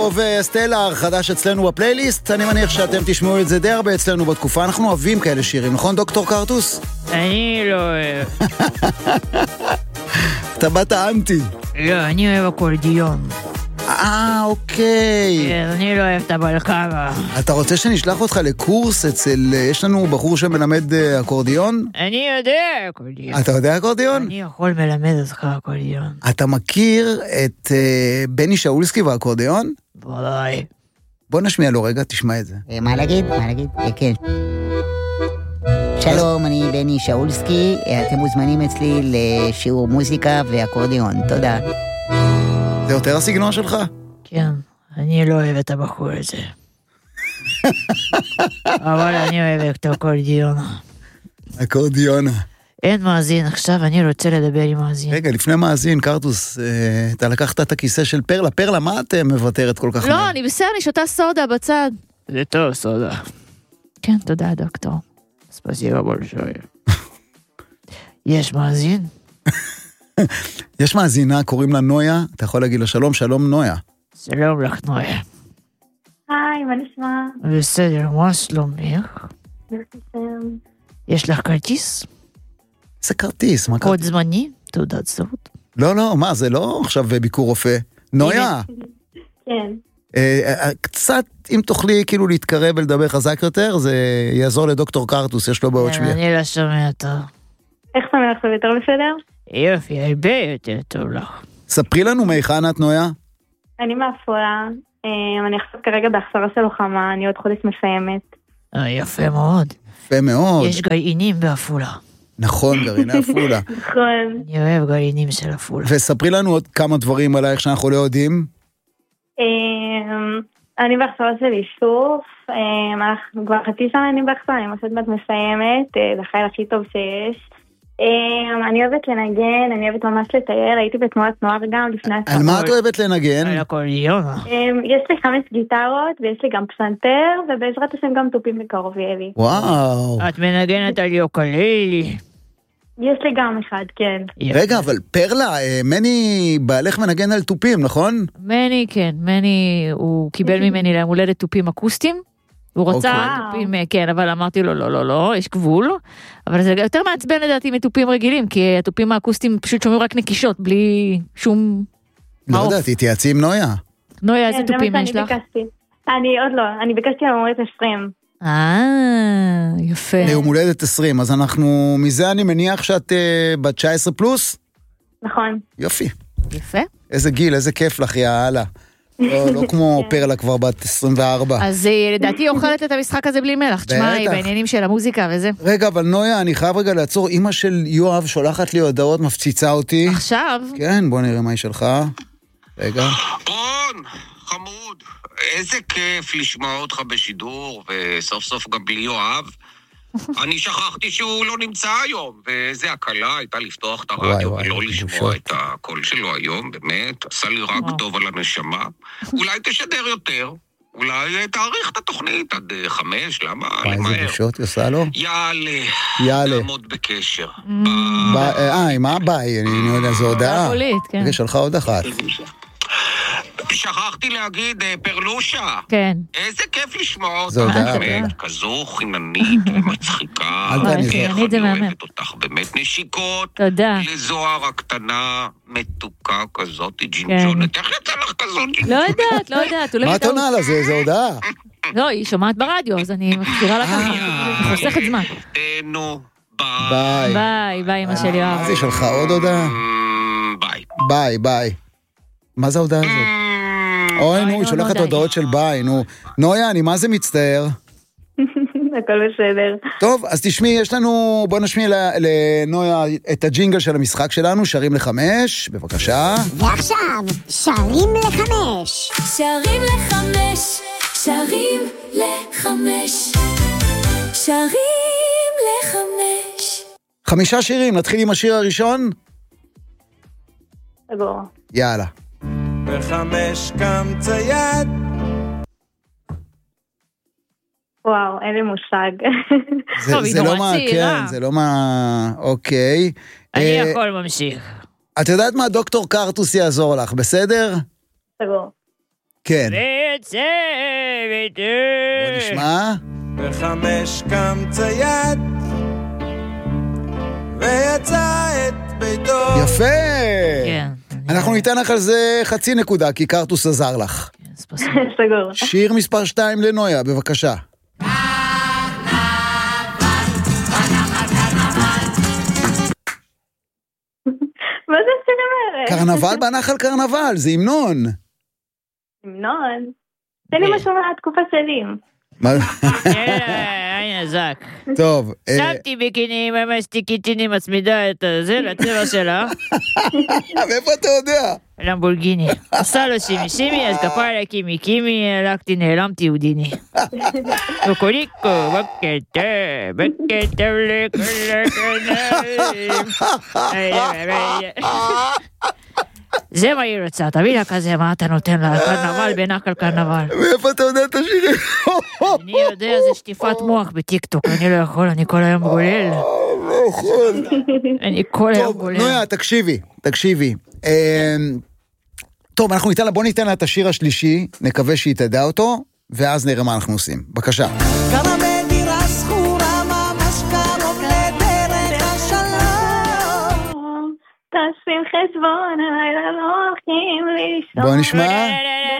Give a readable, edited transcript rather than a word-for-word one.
וסטלר חדש אצלנו בפלייליסט, אני מניח שאתם תשמעו את זה די הרבה אצלנו בתקופה, אנחנו אוהבים כאלה שירים, נכון דוקטור קרטוס? אני לא אוהב. אתה באת האנטי. לא, אני אוהב אקורדיון. אוקיי. אני לא אוהב את הבלקרה. אתה רוצה שנשלח אותך לקורס יש לנו בחור שמלמד אקורדיון? אני יודע אקורדיון. אתה יודע אקורדיון? אני יכול ללמד אותך אקורדיון. אתה מכיר את בני שאולסקי והאקורדיון? בוודאי. בוא נשמיע לו רגע, תשמע את זה. מה להגיד? כן. שלום, אני בני שאולסקי, אתם מוזמנים אצלי לשיעור מוזיקה ואקורדיון, תודה. זה יותר הסגנון שלך? כן, אני לא אוהב את הבחור הזה. אבל אני אוהב את אקורדיונה. אקורדיונה. אין מאזין, עכשיו אני רוצה לדבר עם מאזין. רגע, לפני מאזין, קרטוס, אתה לקחת את הכיסא של פרלה. פרלה, מה את מוותרת כל כך? לא, אני בסדר, אני שותה סודה בצד. זה טוב, סודה. כן, תודה, דוקטור. ספסיבה בולשוי. יש מאזין? יש מאזינה, קוראים לה נויה, אתה יכול להגיד לה שלום, שלום נויה. שלום לך נויה. היי, מה נשמע? בסדר, מה שלומך? יש לך כרטיס? זה כרטיס, מה קוד כרטיס? זמני? תעודת זהות? לא, מה, זה לא עכשיו ביקור רופא. נויה, כן. קצת, אם תוכלי כאילו להתקרב ולדבר חזק יותר, זה יעזור לדוקטור קרטוס, יש לו בעוד שמיעה. אני לא שומע אותו. איך שומע עכשיו יותר בסדר? יופי, הרבה יותר טוב לך. ספרי לנו מהיכן את נויה. אני מעפולה, אני עכשיו כרגע בהכשרה של לוחמה, אני עוד חודש מסיימת. יפה מאוד. יפה מאוד. יש גרעינים בעפולה. נכון, גרעיני עפולה. נכון. אני אוהב גרעינים של עפולה. וספרי לנו עוד כמה דברים עלייך שאנחנו לא יודעים. אני בהכשרה של איסוף, כבר חצי שנה אני בהכשרה, אני ממש עוד מסיימת, זה החייל הכי טוב שיש. אני אוהבת לנגן, אני אוהבת ממש לטייל, הייתי בתנועת נוער גם לפני הצעות. על מה את אוהבת לנגן? על אקורדיון. יש לי 5 גיטרות, ויש לי גם פסנתר, ובעזרת השם גם תופים בקרוב יהיה לי. וואו. את מנגנת על יוקללי. יש לי גם אחד, כן. רגע, אבל פרלה, מני בעלך מנגן על טופים, נכון? מני, כן, מני, הוא קיבל ממני ליום הולדת טופים אקוסטיים. הוא רצה טופים, כן, אבל אמרתי לו, לא, יש גבול. אבל זה יותר מעצבן לדעתי מטופים רגילים, כי הטופים האקוסטיים פשוט שומעים רק נקישות, בלי שום... לא יודעת, תתייעצי עם נויה. נויה, איזה טופים יש לך? אני עוד לא, אני ביקשתי על הולדת 20. יפה. ליום הולדת 20, אז אנחנו, מזה אני מניח שאת בת 19 פלוס? נכון. יופי. יפה. איזה גיל, איזה כיף לך, יאללה. לא כמו פרלה כבר בת 24. אז לדעתי אוכלת את המשחק הזה בלי מלח. תשמעי, בעניינים של המוזיקה וזה. רגע, אבל נויה, אני חייב רגע לעצור. אמא של יואב שולחת לי הודעות, מפציצה אותי. עכשיו? כן, בוא נראה מה היא שלך. רגע. רון, חמוד, איזה כיף לשמוע אותך בשידור, וסוף סוף גם בלי יואב. אני שכחתי שהוא לא נמצא היום, ואיזה הקלה הייתה לפתוח את הרדיו ולא לשמוע את הקול שלו היום, באמת, עשה לי רק טוב על הנשמה. אולי תשדר יותר, אולי תאריך את התוכנית עד 5, למה? איזה בושות יעשה לו? יאללה, נעמוד בקשר. מה ביי? אני לא יודע, זו הודעה. רגע, שלך עוד אחת. שכחתי להגיד, פרלושה. כן. איזה כיף לשמוע אותך. זו הודעה. כזו חיננית ומצחיקה. חיננית זה מהמם. אני אוהבת אותך באמת. נשיקות. תודה. לזוהר הקטנה, מתוקה כזאת, ג'ינג'ונת. איך יצא לך כזאת ג'ינג'ונת? לא יודעת. מה את עונה לה? זה הודעה. לא, היא שומעת ברדיו, אז אני מחזירה לה כמה. היא חוסכת זמן. נו, ביי. ביי, אמא של יואב. אז יש לך עוד הודעה? ביי. מה זה ההודעה הזאת? אוי, נו, היא שולחת הודעות של ביי, נו. נויה, אני מה זה מצטער? הכל בסדר. טוב, אז תשמעי, יש לנו, בוא נשמיע לנויה את הג'ינגל של המשחק שלנו, שרים ל5, בבקשה. ועכשיו, שרים ל5. שרים ל5, שרים ל5, שרים ל5. 5 שירים, נתחיל עם השיר הראשון? סגור. יאללה. 5 קם צייד. וואו, אין לי מושג. זה לא מה, כן, זה לא מה, אוקיי. אני יכול ממשיך. את יודעת מה, דוקטור קרטוס יעזור לך, בסדר? סגור. כן. ויצא ביתו. בוא נשמע. 5 קם צייד ויצא את ביתו. יפה. כן. אנחנו ניתן לך על זה 0.5 נקודה, כי קרטוס עזר לך. סגור. שיר מספר 2 לנויה, בבקשה. מה זה השירים האלה? קרנבל בנחל קרנבל, זה המנון. המנון. תן לי משהו מהתקופה שלי. הנה זק. טוב. שמתי ביקיני, ממשתי קיצ'יני, מצמידה את זה לצבע שלה. מאיפה אתה יודע? למבולגיני. עשה לו שימי, אז כפה עליה קימי, הלכתי, נעלמתי יהודיני. קוקוריקו, בוקר טוב לכל הקנאים. זה מה היא רוצה, תביא לה כזה, מה אתה נותן לה, קרנבל בנחל קרנבל. מאיפה אתה יודע את השירים? אני יודע, זה שטיפת מוח בטיקטוק, אני לא יכול, אני כל היום גולל. אני כל היום גולל. טוב, נויה, תקשיבי. טוב, בוא ניתן לה את השיר השלישי, נקווה שהיא תדע אותו, ואז נראה מה אנחנו עושים. בבקשה. כמה בדירה סחורה, ממש קרוב לדרך השלום. תשים חשבון, הלילה לא הולכים לישון. בוא נשמע.